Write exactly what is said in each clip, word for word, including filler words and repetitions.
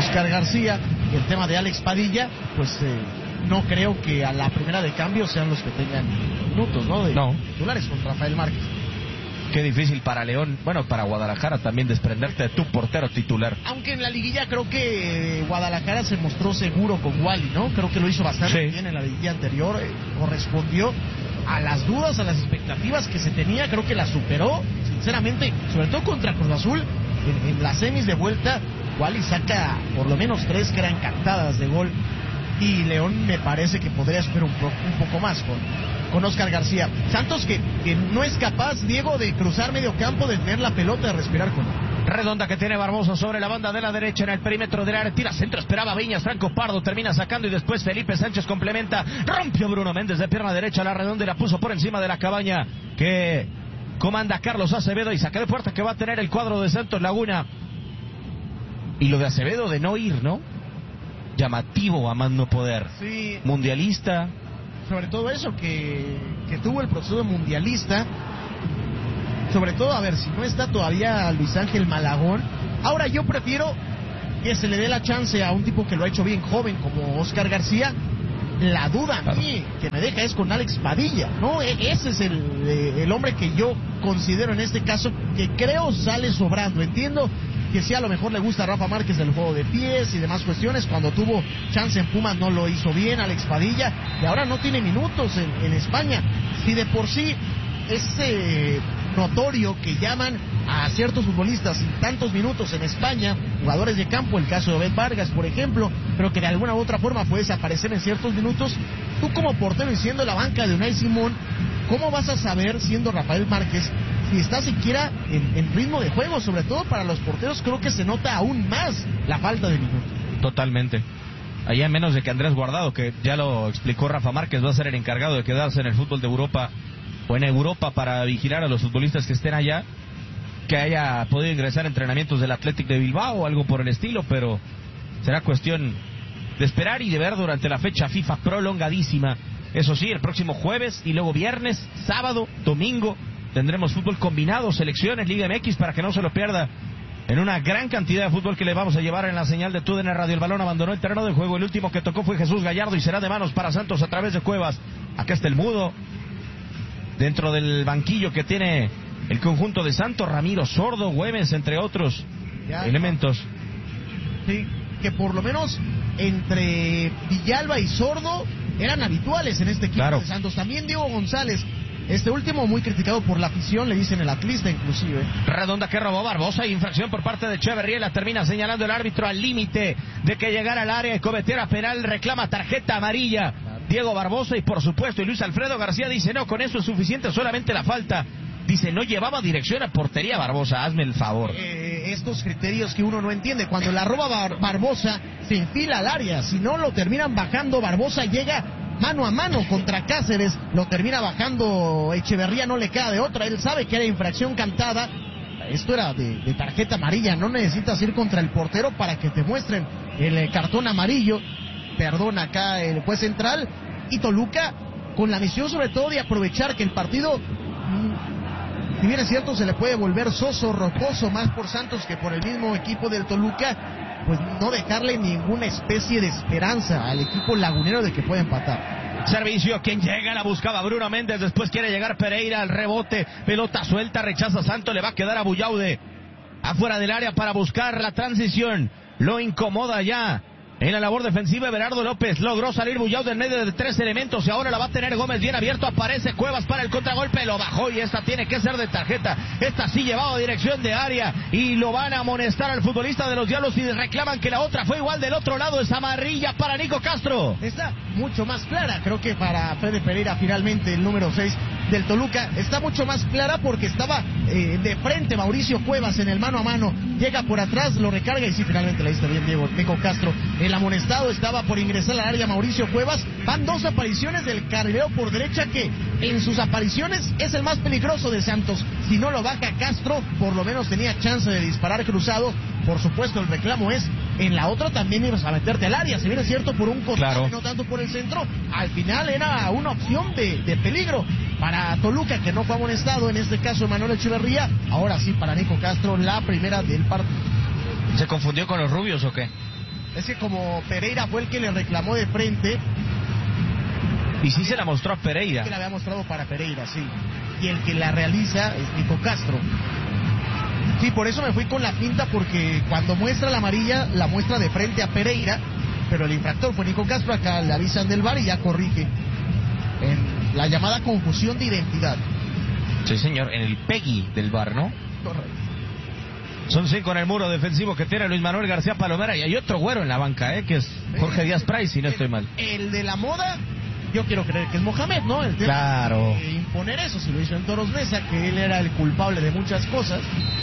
Oscar García, y el tema de Alex Padilla, pues eh, no creo que a la primera de cambio sean los que tengan minutos, ¿no? De no. titulares con Rafael Márquez. Qué difícil para León, bueno, para Guadalajara también desprenderte de tu portero titular. Aunque en la liguilla creo que Guadalajara se mostró seguro con Wally, ¿no? Creo que lo hizo bastante sí. bien en la liguilla anterior, eh, correspondió a las dudas, a las expectativas que se tenía, creo que las superó, sinceramente, sobre todo contra Cruz Azul, en, en las semis de vuelta, Wally saca por lo menos tres que eran cantadas de gol, y León me parece que podría superar un, po- un poco más con, con Oscar García. Santos que, que no es capaz, Diego, de cruzar medio campo, de tener la pelota, de respirar con él. Redonda que tiene Barbosa sobre la banda de la derecha en el perímetro del área, tira centro, esperaba Viñas, Franco Pardo termina sacando y después Felipe Sánchez complementa, rompió Bruno Méndez de pierna derecha a la redonda y la puso por encima de la cabaña que comanda Carlos Acevedo, y saque de puerta que va a tener el cuadro de Santos Laguna. Y lo de Acevedo de no ir, ¿no? Llamativo a más no poder. Sí. Mundialista. Sobre todo eso, que, que tuvo el proceso de mundialista. Sobre todo, a ver, si no está todavía Luis Ángel Malagón. Ahora yo prefiero que se le dé la chance a un tipo que lo ha hecho bien joven como Oscar García. La duda a mí que me deja es con Alex Padilla, ¿no? E- ese es el, el hombre que yo considero en este caso que creo sale sobrando. Entiendo que sí, a lo mejor le gusta a Rafa Márquez el juego de pies y demás cuestiones. Cuando tuvo chance en Pumas no lo hizo bien Alex Padilla, y ahora no tiene minutos en, en España. Si de por sí es eh, notorio que llaman a ciertos futbolistas sin tantos minutos en España, jugadores de campo, el caso de Obed Vargas, por ejemplo, pero que de alguna u otra forma puedes aparecer en ciertos minutos, tú como portero y siendo la banca de Unai Simón, ¿cómo vas a saber, siendo Rafael Márquez, si está siquiera en, en ritmo de juego? Sobre todo para los porteros creo que se nota aún más la falta de minutos. Totalmente. Allá, en menos de que Andrés Guardado, que ya lo explicó Rafa Márquez, va a ser el encargado de quedarse en el fútbol de Europa o en Europa para vigilar a los futbolistas que estén allá, que haya podido ingresar a entrenamientos del Athletic de Bilbao o algo por el estilo, pero será cuestión de esperar y de ver durante la fecha FIFA prolongadísima. Eso sí, el próximo jueves y luego viernes, sábado, domingo tendremos fútbol combinado, selecciones, Liga M X, para que no se lo pierda, en una gran cantidad de fútbol que le vamos a llevar en la señal de T U D N Radio. El balón abandonó el terreno de juego, el último que tocó fue Jesús Gallardo y será de manos para Santos a través de Cuevas. Acá está el mudo, dentro del banquillo que tiene el conjunto de Santos, Ramiro Sordo, Güemes, entre otros ya, elementos. Sí, que por lo menos entre Villalba y Sordo eran habituales en este equipo claro. de Santos. También Diego González, este último muy criticado por la afición, le dicen el atlista inclusive. Redonda que robó Barbosa, infracción por parte de Echeverría, la termina señalando el árbitro al límite de que llegara al área y cometiera penal, reclama tarjeta amarilla. Claro. Diego Barbosa y por supuesto y Luis Alfredo García dice no, con eso es suficiente, solamente la falta. Dice, no llevaba dirección a portería Barbosa, hazme el favor. Eh, estos criterios que uno no entiende, cuando la roba Bar- Barbosa se enfila al área, si no lo terminan bajando, Barbosa llega mano a mano contra Cáceres, lo termina bajando Echeverría, no le queda de otra, él sabe que era infracción cantada, esto era de, de tarjeta amarilla, no necesitas ir contra el portero para que te muestren el eh, cartón amarillo, perdón acá el juez central, y Toluca con la misión sobre todo de aprovechar que el partido... Mmm, si bien es cierto, se le puede volver soso, rocoso, más por Santos que por el mismo equipo del Toluca, pues no dejarle ninguna especie de esperanza al equipo lagunero de que pueda empatar. Servicio, quien llega, la buscaba Bruno Méndez, después quiere llegar Pereira al rebote, pelota suelta, rechaza Santos, le va a quedar a Buyaude afuera del área para buscar la transición, lo incomoda ya. En la labor defensiva, Everardo López logró salir Buyaude en medio de tres elementos y ahora la va a tener Gómez bien abierto, aparece Cuevas para el contragolpe, lo bajó y esta tiene que ser de tarjeta, esta sí llevaba dirección de área y lo van a amonestar al futbolista de los Diablos y reclaman que la otra fue igual del otro lado, es amarilla para Nico Castro. Está mucho más clara, creo que para Fede Pereira finalmente el número seis del Toluca, está mucho más clara porque estaba eh, de frente Mauricio Cuevas en el mano a mano, llega por atrás, lo recarga y sí, finalmente la hizo bien Diego Nico Castro. El amonestado estaba por ingresar al área Mauricio Cuevas. Van dos apariciones del carrilero por derecha que en sus apariciones es el más peligroso de Santos. Si no lo baja Castro, por lo menos tenía chance de disparar cruzado. Por supuesto, el reclamo es en la otra también ibas a meterte al área. Si bien es cierto por un costado claro. y no tanto por el centro, al final era una opción de, de peligro para Toluca, que no fue amonestado, en este caso Manuel Echeverría. Ahora sí, para Nico Castro, la primera del partido. ¿Se confundió con los rubios o qué? Es que como Pereira fue el que le reclamó de frente. Y sí se la mostró a Pereira. Que la había mostrado para Pereira, sí. Y el que la realiza es Nico Castro. Sí, por eso me fui con la finta, porque cuando muestra la amarilla, la muestra de frente a Pereira, pero el infractor fue Nico Castro. Acá le avisan del V A R y ya corrige en la llamada confusión de identidad. Sí, señor, en el Peggy del V A R, ¿no? Correcto. Son cinco en el muro defensivo que tiene Luis Manuel García Palomera, y hay otro güero en la banca, ¿eh? Que es Jorge Díaz Price, si no estoy mal. El de la moda, yo quiero creer que es Mohamed, ¿no? El tema claro. de imponer eso, si lo hizo en Toros Mesa, que él era el culpable de muchas cosas.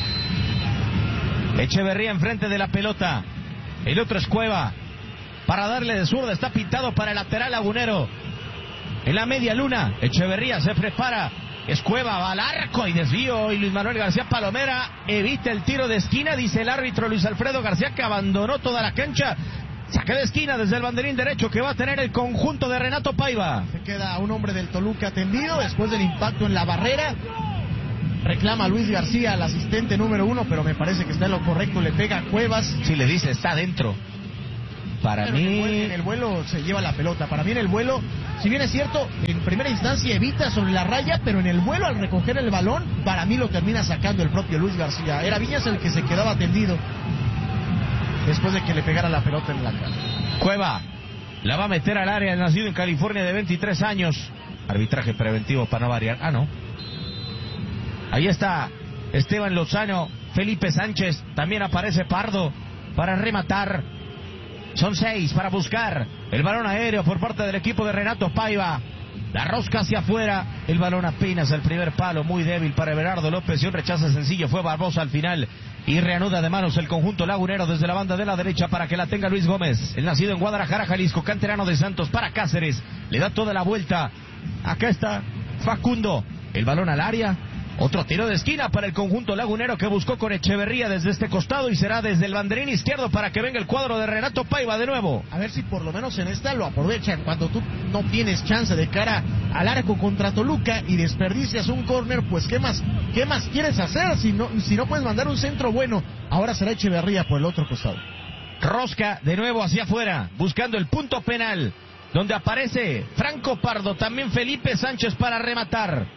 Echeverría enfrente de la pelota. El otro es Cueva. Para darle de zurda, está pintado para el lateral lagunero. En la media luna, Echeverría se prepara. Es Cueva, va al arco y desvío. Y Luis Manuel García Palomera evita el tiro de esquina, dice el árbitro Luis Alfredo García, que abandonó toda la cancha. Saque de esquina desde el banderín derecho que va a tener el conjunto de Renato Paiva. Se queda un hombre del Toluca tendido después del impacto en la barrera. Reclama a Luis García, el asistente número uno, pero me parece que está en lo correcto. Le pega a Cuevas. Sí, le dice, está adentro. Para pero mí... En el, vuelo, en el vuelo se lleva la pelota. Para mí en el vuelo, si bien es cierto, en primera instancia evita sobre la raya, pero en el vuelo al recoger el balón, para mí lo termina sacando el propio Luis García. Era Viñas el que se quedaba tendido después de que le pegara la pelota en la cara. Cueva la va a meter al área, el nacido en California de veintitrés años. Arbitraje preventivo para no variar. Ah, no. Ahí está Esteban Lozano, Felipe Sánchez, también aparece Pardo para rematar. Son seis para buscar el balón aéreo por parte del equipo de Renato Paiva. La rosca hacia afuera, el balón apenas al primer palo, muy débil para Everardo López, y un rechazo sencillo fue Barbosa al final. Y reanuda de manos el conjunto lagunero desde la banda de la derecha para que la tenga Luis Gómez. El nacido en Guadalajara, Jalisco, canterano de Santos, para Cáceres. Le da toda la vuelta. Acá está Facundo. El balón al área. Otro tiro de esquina para el conjunto lagunero que buscó con Echeverría desde este costado, y será desde el banderín izquierdo para que venga el cuadro de Renato Paiva de nuevo. A ver si por lo menos en esta lo aprovechan. Cuando tú no tienes chance de cara al arco contra Toluca y desperdicias un córner, pues ¿qué más, qué más quieres hacer si no, si no puedes mandar un centro bueno? Ahora será Echeverría por el otro costado. Rosca de nuevo hacia afuera, buscando el punto penal, donde aparece Franco Pardo, también Felipe Sánchez para rematar.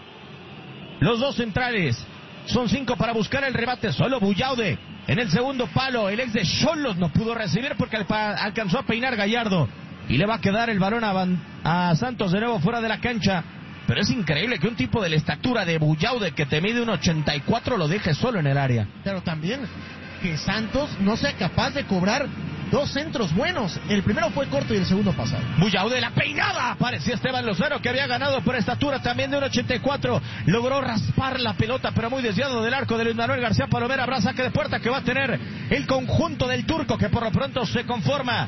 Los dos centrales, son cinco para buscar el remate, solo Bullaude en el segundo palo. El ex de Xolos no pudo recibir porque alcanzó a peinar Gallardo, y le va a quedar el balón a, Van, a Santos de nuevo fuera de la cancha. Pero es increíble que un tipo de la estatura de Bullaude, que te mide un ochenta y cuatro, lo deje solo en el área. Pero también que Santos no sea capaz de cobrar dos centros buenos. El primero fue corto y el segundo pasado. Bullaude, la peinada. Parecía Esteban Lozano, que había ganado por estatura también de un ochenta y cuatro. Logró raspar la pelota, pero muy desviado del arco de Luis Manuel García Palomera. Habrá saque de puerta que va a tener el conjunto del turco, que por lo pronto se conforma.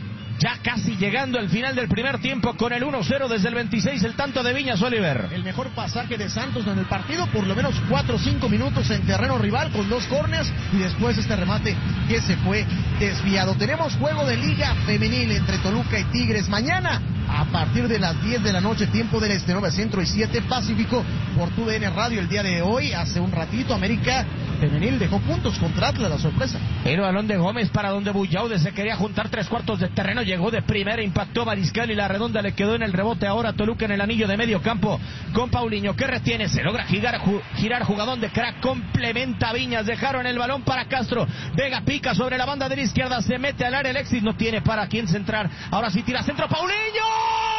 Ya casi llegando al final del primer tiempo con el uno cero desde el veintiséis, el tanto de Viñas, Oliver. El mejor pasaje de Santos en el partido, por lo menos cuatro o cinco minutos en terreno rival con dos córneres, y después este remate que se fue desviado. Tenemos juego de Liga Femenil entre Toluca y Tigres mañana a partir de las diez de la noche, tiempo del este, nueve Centro y siete Pacífico, por tu D N Radio. El día de hoy, hace un ratito, América Femenil dejó puntos contra Atlas, la sorpresa. El balón de Gómez para donde Bullaude se quería juntar tres cuartos de terreno, llegó de primera, impactó Mariscal y la redonda le quedó en el rebote. Ahora Toluca en el anillo de medio campo con Paulinho, que retiene, se logra girar, ju, girar jugadón de crack, complementa Viñas, dejaron el balón para Castro. Vega pica sobre la banda de la izquierda, se mete al área, Alexis no tiene para quién centrar. Ahora sí tira centro, Paulinho.